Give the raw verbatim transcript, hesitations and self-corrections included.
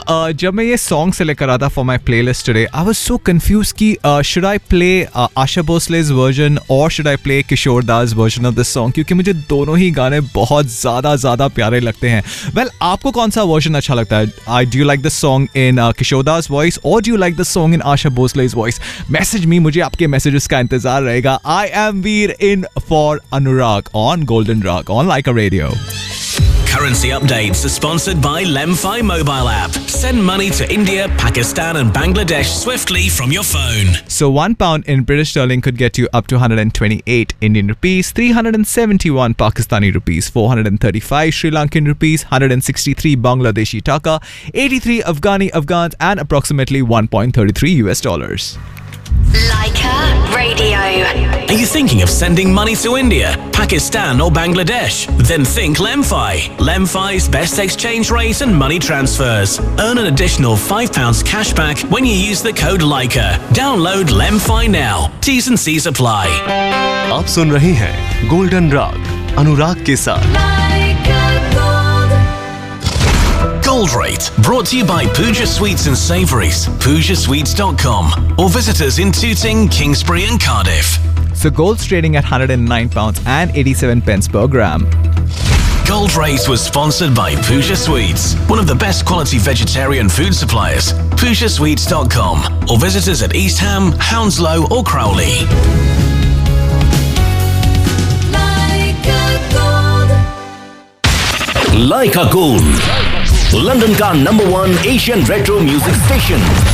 uh, जब मैं ये सॉन्ग सेलेक्ट कर रहा था for my play list today, I was so confuse कि should I play Asha भोसले's version और should I play Kishore Das version of this song, क्योंकि मुझे दोनों ही गाने बहुत ज़्यादा ज़्यादा प्यारे लगते हैं. वेल well, आपको कौन सा वर्जन अच्छा लगता है? I do you like this song in Kishore Das voice और do you like this song in Asha भोसले's voice? Message me, मुझे आपके मैसेजेस का इंतजार रहेगा. I am Veer in for Anurag on golden rock on Lyca radio. Currency updates are sponsored by Lemfi mobile app. Send money to India, Pakistan and Bangladesh swiftly from your phone. So one pound in British sterling could get you up to one hundred twenty-eight Indian rupees, three hundred seventy-one Pakistani rupees, four hundred thirty-five Sri Lankan rupees, one hundred sixty-three Bangladeshi taka, eighty-three Afghani Afghans and approximately one point three three U S dollars. Laika Radio. Are you thinking of sending money to India, Pakistan or Bangladesh? Then think Lemfi. Lemfi's best exchange rate and money transfers. Earn an additional five pounds cashback when you use the code Laika. Download Lemfi now. T's and C's apply. आप सुन रहे हैं golden rock अनुराग के साथ. Gold Rate, brought to you by Pooja Sweets and Savouries, pooja sweets dot com, or visit us in Tooting, Kingsbury and Cardiff. So gold's trading at one hundred nine pounds and eighty-seven pence per gram. Gold Rate was sponsored by Pooja Sweets, one of the best quality vegetarian food suppliers. pooja sweets dot com, or visit us at East Ham, Hounslow or Crowley. Laika Gold, London का number one Asian retro music station.